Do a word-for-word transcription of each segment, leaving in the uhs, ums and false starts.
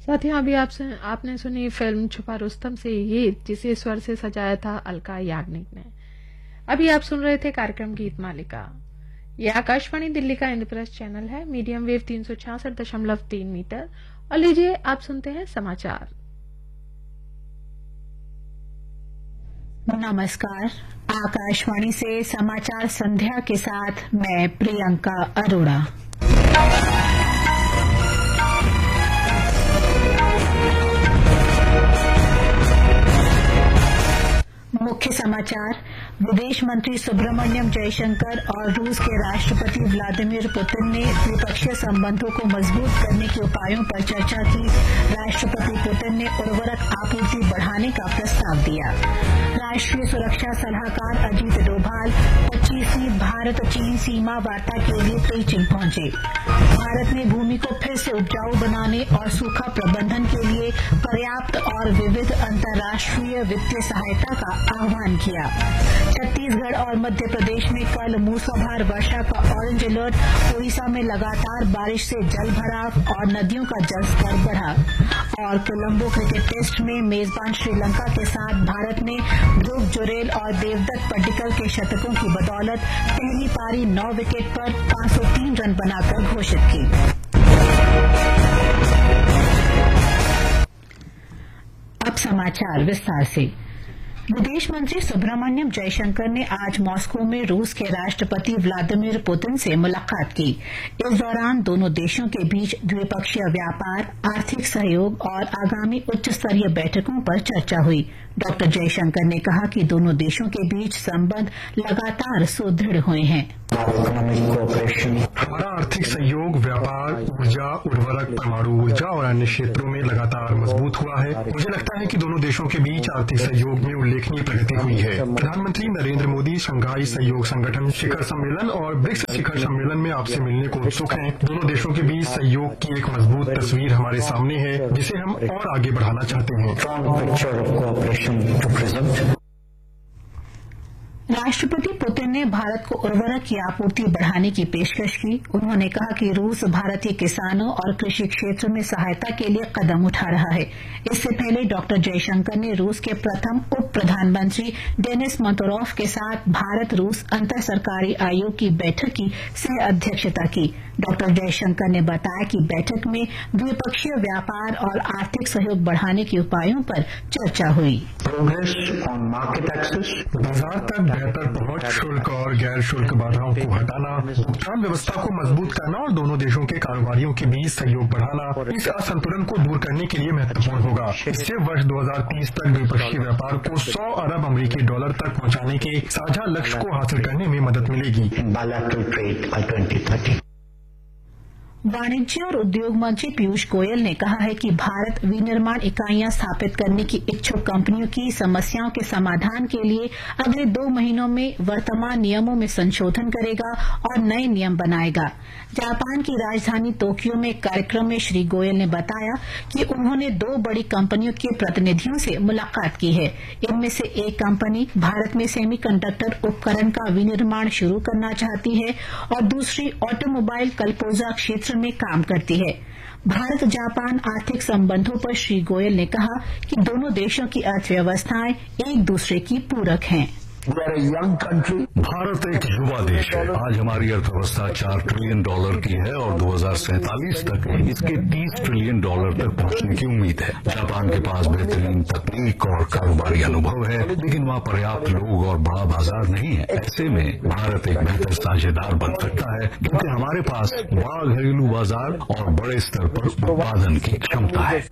साथियों, अभी आपसे आपने सुनी फिल्म छुपा रुस्तम से ये, जिसे स्वर से सजाया था अलका याग्निक ने। अभी आप सुन रहे थे कार्यक्रम गीत मालिका। ये आकाशवाणी दिल्ली का इंद्रप्रस्थ चैनल है, मीडियम वेव तीन सौ छियासठ दशमलव तीन मीटर। और लीजिए आप सुनते हैं समाचार। नमस्कार, आकाशवाणी से समाचार संध्या के साथ मैं प्रियंका अरोड़ा। मुख्य समाचार। विदेश मंत्री सुब्रमण्यम जयशंकर और रूस के राष्ट्रपति व्लादिमीर पुतिन ने द्विपक्षीय संबंधों को मजबूत करने के उपायों पर चर्चा की। राष्ट्रपति पुतिन ने उर्वरक आपूर्ति बढ़ाने का प्रस्ताव दिया। राष्ट्रीय सुरक्षा सलाहकार अजीत डोभाल पच्चीसवीं भारत चीन सीमा वार्ता के लिए पेइचिंग पहुंचे। भारत ने भूमि को फिर से उपजाऊ बनाने और सूखा प्रबंधन के लिए पर्याप्त और विविध अंतर्राष्ट्रीय वित्तीय सहायता का आह्वान किया। छत्तीसगढ़ और मध्य प्रदेश में कल मूसलाधार वर्षा का ऑरेंज अलर्ट। ओडिशा में लगातार बारिश से जल भराव और नदियों का जलस्तर बढ़ा। और कोलंबो क्रिकेट टेस्ट में मेजबान श्रीलंका के साथ भारत ने ध्रुव जुरेल और देवदत्त पड्डीकल के शतकों की बदौलत पहली पारी नौ विकेट पर पांच सौ तीन रन बनाकर घोषित की। अब समाचार विस्तार से। विदेश मंत्री सुब्रमण्यम जयशंकर ने आज मॉस्को में रूस के राष्ट्रपति व्लादिमीर पुतिन से मुलाकात की। इस दौरान दोनों देशों के बीच द्विपक्षीय व्यापार, आर्थिक सहयोग और आगामी उच्च स्तरीय बैठकों पर चर्चा हुई। डॉक्टर जयशंकर ने कहा कि दोनों देशों के बीच संबंध लगातार सुदृढ़ हुए हैं। हमारा आर्थिक सहयोग, व्यापार, ऊर्जा, उर्वरक, परमाणु ऊर्जा और अन्य क्षेत्रों में लगातार मजबूत हुआ है। मुझे लगता है कि दोनों देशों के बीच आर्थिक सहयोग में उल्लेखनीय प्रगति हुई है। प्रधानमंत्री नरेंद्र मोदी शंघाई सहयोग संगठन शिखर सम्मेलन और ब्रिक्स शिखर सम्मेलन में आपसे मिलने को उत्सुक हैं। दोनों देशों के बीच सहयोग की एक मजबूत तस्वीर हमारे सामने है, जिसे हम और आगे बढ़ाना चाहते हैं। राष्ट्रपति पुतिन ने भारत को उर्वरक की आपूर्ति बढ़ाने की पेशकश की। उन्होंने कहा कि रूस भारतीय किसानों और कृषि क्षेत्र में सहायता के लिए कदम उठा रहा है। इससे पहले डॉक्टर जयशंकर ने रूस के प्रथम उप प्रधानमंत्री डेनिस मंतोरोफ के साथ भारत रूस अंतर सरकारी आयोग की बैठक की सह अध्यक्षता की। डॉक्टर जयशंकर ने बताया कि बैठक में द्विपक्षीय व्यापार और आर्थिक सहयोग बढ़ाने के उपायों पर चर्चा हुई। बाजार तक बेहतर पहुंच, शुल्क और गैर शुल्क बाधाओं को हटाना, भुगतान व्यवस्था को मजबूत करना और दोनों देशों के कारोबारियों के बीच सहयोग बढ़ाना इस असंतुलन को दूर करने के लिए महत्वपूर्ण होगा। इससे वर्ष दो हज़ार तीस तक द्विपक्षीय व्यापार को सौ अरब अमेरिकी डॉलर तक पहुंचाने के साझा लक्ष्य को हासिल करने में मदद मिलेगी। वाणिज्य और उद्योग मंत्री पीयूष गोयल ने कहा है कि भारत विनिर्माण इकाइयां स्थापित करने की इच्छुक कंपनियों की समस्याओं के समाधान के लिए अगले दो महीनों में वर्तमान नियमों में संशोधन करेगा और नए नियम बनाएगा। जापान की राजधानी तोक्यो में एक कार्यक्रम में श्री गोयल ने बताया कि उन्होंने दो बड़ी कंपनियों के प्रतिनिधियों से मुलाकात की है। इनमें से एक कंपनी भारत में सेमीकंडक्टर उपकरण का विनिर्माण शुरू करना चाहती है और दूसरी ऑटोमोबाइल कलपोजा क्षेत्र में काम करती है। भारत जापान आर्थिक संबंधों पर श्री गोयल ने कहा कि दोनों देशों की अर्थव्यवस्थाएं एक दूसरे की पूरक हैं। भारत एक युवा देश है। आज हमारी अर्थव्यवस्था चार ट्रिलियन डॉलर की है और दो हज़ार सैंतालीस तक इसके तीस ट्रिलियन डॉलर तक पहुंचने की उम्मीद है। जापान के पास बेहतरीन तकनीक और कारोबारी अनुभव है, लेकिन वहां पर्याप्त लोग और बड़ा बाजार नहीं है। ऐसे में भारत एक बेहतर साझेदार बन सकता है, क्योंकि हमारे पास बड़ा घरेलू बाजार और बड़े स्तर पर उत्पादन की क्षमता है।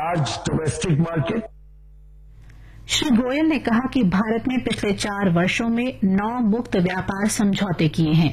श्री गोयल ने कहा कि भारत ने पिछले चार वर्षों में नौ मुक्त व्यापार समझौते किए हैं।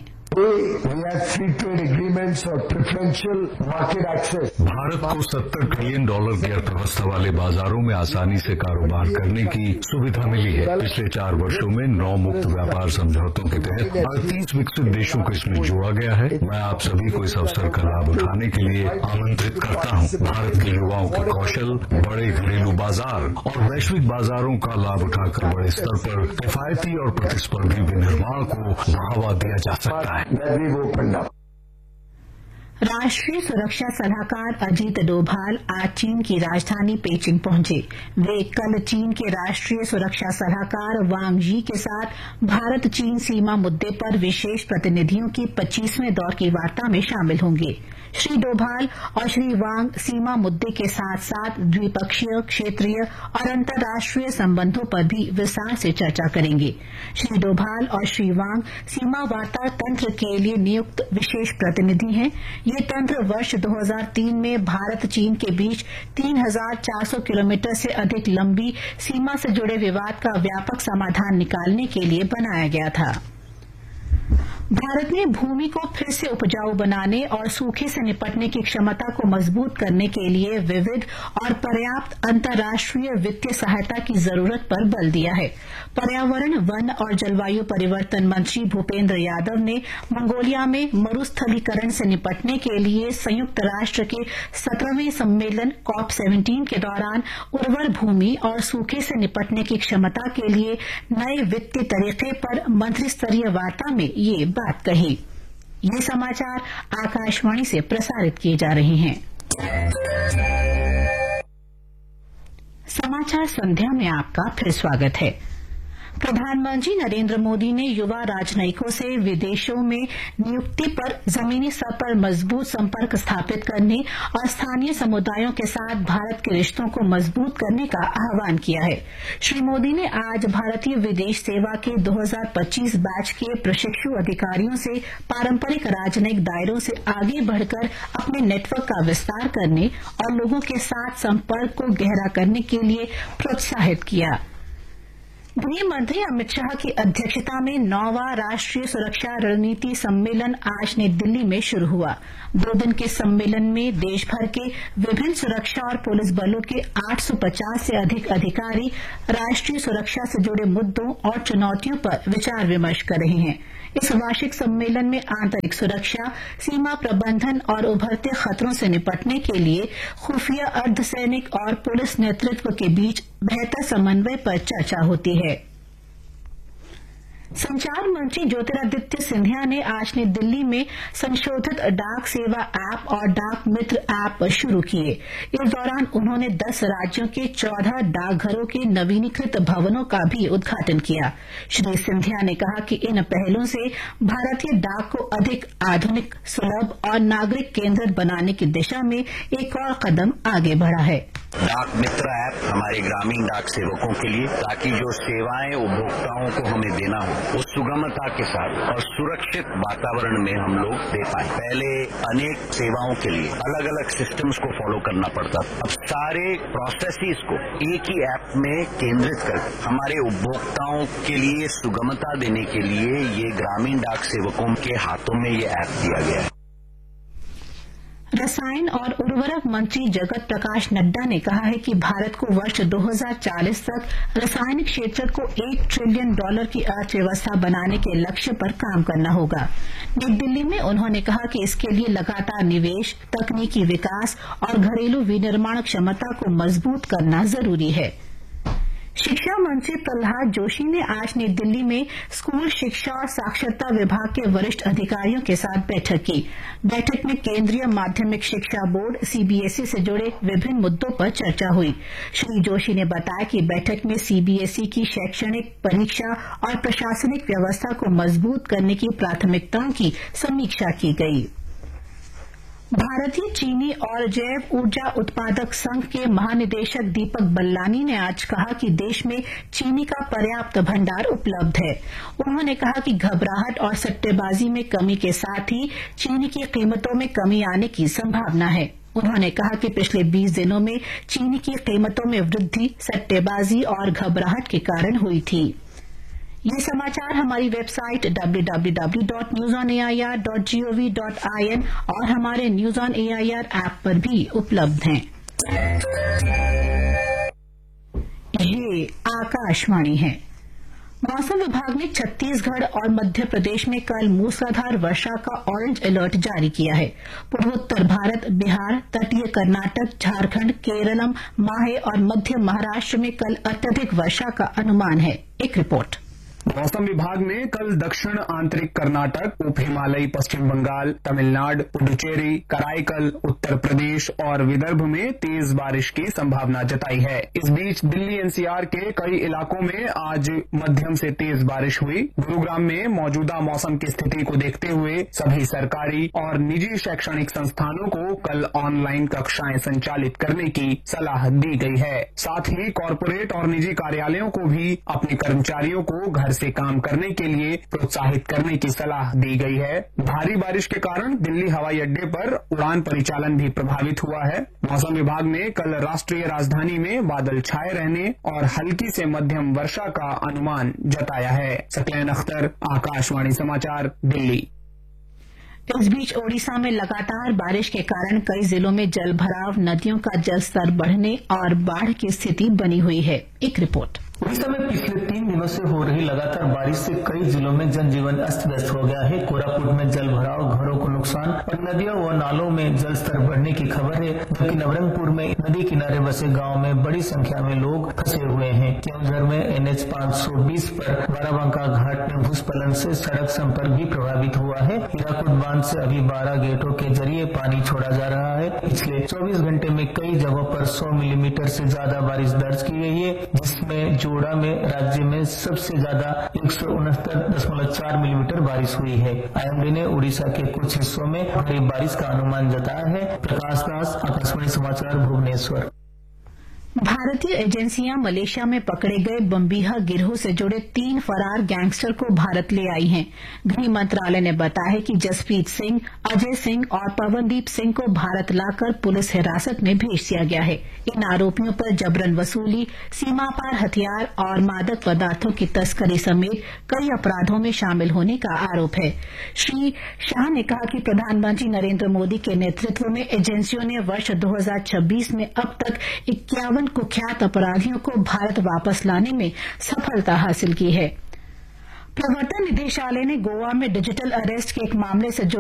भारत को सत्तर ट्रिलियन डॉलर की अर्थव्यवस्था वाले बाजारों में आसानी से कारोबार करने की सुविधा मिली है। पिछले चार वर्षों में नौ मुक्त व्यापार समझौतों के तहत अड़तीस विकसित देशों को इसमें जोड़ा गया है। मैं आप सभी को इस अवसर का लाभ उठाने के लिए आमंत्रित करता हूँ। भारत के युवाओं के कौशल, बड़े घरेलू बाजार और वैश्विक बाजारों का लाभ उठाकर बड़े स्तर पर किफायती और प्रतिस्पर्धी विनिर्माण को बढ़ावा दिया जा सकता है। राष्ट्रीय सुरक्षा सलाहकार अजीत डोभाल आज चीन की राजधानी पेचिंग पहुंचे। वे कल चीन के राष्ट्रीय सुरक्षा सलाहकार वांग यी के साथ भारत चीन सीमा मुद्दे पर विशेष प्रतिनिधियों की पच्चीसवें दौर की वार्ता में शामिल होंगे। श्री डोभाल और श्री वांग सीमा मुद्दे के साथ साथ द्विपक्षीय, क्षेत्रीय और अंतर्राष्ट्रीय संबंधों पर भी विस्तार से चर्चा करेंगे। श्री डोभाल और श्री वांग सीमा वार्ता तंत्र के लिए नियुक्त विशेष प्रतिनिधि हैं। ये तंत्र वर्ष दो हज़ार तीन में भारत चीन के बीच तीन हज़ार चार सौ किलोमीटर से अधिक लंबी सीमा से जुड़े विवाद का व्यापक समाधान निकालने के लिए बनाया गया था। भारत ने भूमि को फिर से उपजाऊ बनाने और सूखे से निपटने की क्षमता को मजबूत करने के लिए विविध और पर्याप्त अंतर्राष्ट्रीय वित्तीय सहायता की जरूरत पर बल दिया है। पर्यावरण, वन और जलवायु परिवर्तन मंत्री भूपेंद्र यादव ने मंगोलिया में मरुस्थलीकरण से निपटने के लिए संयुक्त राष्ट्र के सत्रहवें सम्मेलन कॉप सत्रह के दौरान उर्वर भूमि और सूखे से निपटने की क्षमता के लिए नए वित्तीय तरीके पर मंत्रिस्तरीय वार्ता में ये बात कही। ये समाचार आकाशवाणी से प्रसारित किए जा रहे हैं। समाचार संध्या में आपका फिर स्वागत है। प्रधानमंत्री नरेंद्र मोदी ने युवा राजनयिकों से विदेशों में नियुक्ति पर जमीनी स्तर पर मजबूत संपर्क स्थापित करने और स्थानीय समुदायों के साथ भारत के रिश्तों को मजबूत करने का आह्वान किया है। श्री मोदी ने आज भारतीय विदेश सेवा के दो हज़ार पच्चीस बैच के प्रशिक्षु अधिकारियों से पारंपरिक राजनयिक दायरों से आगे बढ़कर अपने नेटवर्क का विस्तार करने और लोगों के साथ संपर्क को गहरा करने के लिए प्रोत्साहित किया। गृह मंत्री अमित शाह की अध्यक्षता में नौवां राष्ट्रीय सुरक्षा रणनीति सम्मेलन आज नई दिल्ली में शुरू हुआ। दो दिन के सम्मेलन में देश भर के विभिन्न सुरक्षा और पुलिस बलों के आठ सौ पचास से अधिक अधिकारी राष्ट्रीय सुरक्षा से जुड़े मुद्दों और चुनौतियों पर विचार विमर्श कर रहे हैं। इस वार्षिक सम्मेलन में आंतरिक सुरक्षा, सीमा प्रबंधन और उभरते खतरों से निपटने के लिए खुफिया, अर्धसैनिक और पुलिस नेतृत्व के बीच बेहतर समन्वय पर चर्चा होती है। संचार मंत्री ज्योतिरादित्य सिंधिया ने आज नई दिल्ली में संशोधित डाक सेवा ऐप और डाक मित्र ऐप शुरू किए। इस दौरान उन्होंने दस राज्यों के चौदह डाकघरों के नवीनीकृत भवनों का भी उद्घाटन किया। श्री सिंधिया ने कहा कि इन पहलों से भारतीय डाक को अधिक आधुनिक, सुलभ और नागरिक केंद्रित बनाने की दिशा में एक और कदम आगे बढ़ा है। डाक मित्र ऐप हमारे ग्रामीण डाक सेवकों के लिए, ताकि जो सेवाएं उपभोक्ताओं को हमें देना हो वो सुगमता के साथ और सुरक्षित वातावरण में हम लोग दे पाए। पहले अनेक सेवाओं के लिए अलग अलग सिस्टम्स को फॉलो करना पड़ता था। अब सारे प्रोसेसेस को एक ही ऐप में केंद्रित कर हमारे उपभोक्ताओं के लिए सुगमता देने के लिए ये ग्रामीण डाक सेवकों के हाथों में ये ऐप दिया गया है। रसायन और उर्वरक मंत्री जगत प्रकाश नड्डा ने कहा है कि भारत को वर्ष दो हज़ार चालीस तक रासायनिक क्षेत्र को एक ट्रिलियन डॉलर की अर्थव्यवस्था बनाने के लक्ष्य पर काम करना होगा। नई दिल्ली में उन्होंने कहा कि इसके लिए लगातार निवेश, तकनीकी विकास और घरेलू विनिर्माण क्षमता को मजबूत करना जरूरी है। शिक्षा मंत्री प्रहलाद जोशी ने आज नई दिल्ली में स्कूल शिक्षा और साक्षरता विभाग के वरिष्ठ अधिकारियों के साथ बैठक की। बैठक में केंद्रीय माध्यमिक शिक्षा बोर्ड सीबीएसई से जुड़े विभिन्न मुद्दों पर चर्चा हुई। श्री जोशी ने बताया कि बैठक में सीबीएसई की शैक्षणिक, परीक्षा और प्रशासनिक व्यवस्था को मजबूत करने की प्राथमिकताओं की समीक्षा की गई। भारतीय चीनी और जैव ऊर्जा उत्पादक संघ के महानिदेशक दीपक बल्लानी ने आज कहा कि देश में चीनी का पर्याप्त भंडार उपलब्ध है। उन्होंने कहा कि घबराहट और सट्टेबाजी में कमी के साथ ही चीनी की कीमतों में कमी आने की संभावना है। उन्होंने कहा कि पिछले बीस दिनों में चीनी की कीमतों में वृद्धि सट्टेबाजी और घबराहट के कारण हुई थी। ये समाचार हमारी website W W W dot news on A I R dot G O V dot I N और हमारे news on A I R app पर भी उपलब्ध हैं। ये आकाशवाणी है। मौसम विभाग ने छत्तीसगढ़ और मध्य प्रदेश में कल मूसलाधार वर्षा का ऑरेंज अलर्ट जारी किया है। पूर्वोत्तर भारत, बिहार, तटीय कर्नाटक, झारखंड, केरलम, माहे और मध्य महाराष्ट्र में कल अत्यधिक वर्षा का अनुमान है। एक रिपोर्ट। मौसम विभाग ने कल दक्षिण आंतरिक कर्नाटक, उप हिमालयी पश्चिम बंगाल, तमिलनाडु, पुडुचेरी, कराईकल, उत्तर प्रदेश और विदर्भ में तेज बारिश की संभावना जताई है। इस बीच दिल्ली एनसीआर के कई इलाकों में आज मध्यम से तेज बारिश हुई। गुरुग्राम में मौजूदा मौसम की स्थिति को देखते हुए सभी सरकारी और निजी शैक्षणिक संस्थानों को कल ऑनलाइन कक्षाएं संचालित करने की सलाह दी गई है। साथ ही कॉरपोरेट और निजी कार्यालयों को भी अपने कर्मचारियों को घर से काम करने के लिए प्रोत्साहित करने की सलाह दी गई है। भारी बारिश के कारण दिल्ली हवाई अड्डे पर उड़ान परिचालन भी प्रभावित हुआ है। मौसम विभाग ने कल राष्ट्रीय राजधानी में बादल छाए रहने और हल्की से मध्यम वर्षा का अनुमान जताया है। सकलैन अख्तर, आकाशवाणी समाचार, दिल्ली। इस बीच ओडिशा में लगातार बारिश के कारण कई जिलों में जल भराव, नदियों का जलस्तर बढ़ने और बाढ़ की स्थिति बनी हुई है। एक रिपोर्ट। उड़ीसा में पिछले तीन दिनों से हो रही लगातार बारिश से कई जिलों में जनजीवन अस्त व्यस्त हो गया है। कोरापुट में जल भराव, घरों को नुकसान और नदियों व नालों में जल स्तर बढ़ने की खबर है, जबकि नवरंगपुर में नदी किनारे बसे गांव में बड़ी संख्या में लोग फंसे हुए हैं। केवंझर में एनएच पाँच सौ बीस पर बाराबंका घाट में भूस्खलन से सड़क संपर्क भी प्रभावित हुआ है। हीराकुद बांध से अभी बारह गेटों के जरिए पानी छोड़ा जा रहा है। पिछले चौबीस घंटे में कई जगहों पर सौ मिलीमीटर से ज्यादा बारिश दर्ज की गई है, जिसमें जोड़ा में राज्य में सबसे ज्यादा एक सौ उनहत्तर दशमलव चार मिलीमीटर बारिश हुई है। आईएमडी ने उड़ीसा के कुछ हिस्सों में भारी बारिश का अनुमान जताया है। प्रकाश दास, आकाशवाणी समाचार, भुवनेश्वर। भारतीय एजेंसियां मलेशिया में पकड़े गए बम्बीहा गिरोह से जुड़े तीन फरार गैंगस्टर को भारत ले आई हैं। गृह मंत्रालय ने बताया है कि जसप्रीत सिंह, अजय सिंह और पवनदीप सिंह को भारत लाकर पुलिस हिरासत में भेज दिया गया है। इन आरोपियों पर जबरन वसूली, सीमा पार हथियार और मादक पदार्थों की तस्करी समेत कई अपराधों में शामिल होने का आरोप है। श्री शाह ने कहा कि प्रधानमंत्री नरेंद्र मोदी के नेतृत्व में एजेंसियों ने वर्ष दो हजार छब्बीस में अब तक इक्यावन कुख्यात अपराधियों को भारत वापस लाने में सफलता हासिल की है। प्रवर्तन निदेशालय ने गोवा में डिजिटल अरेस्ट के एक मामले से